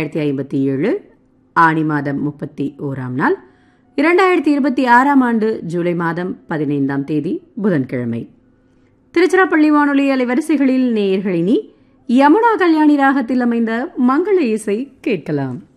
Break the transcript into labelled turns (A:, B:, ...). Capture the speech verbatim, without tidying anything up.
A: தொள்ளாயிரத்தி ஐம்பத்தி ஏழு ஆணி மாதம் முப்பத்தி ஓராம் நாள் இரண்டாயிரத்தி இருபத்தி ஆறாம் ஆண்டு ஜூலை மாதம் பதினைந்தாம் தேதி புதன்கிழமை. திருச்சிராப்பள்ளி வானொலி அலைவரிசைகளில் நேயர்களினி யமுனா கல்யாணி ராகத்தில் அமைந்த மங்கள இசை கேட்கலாம்.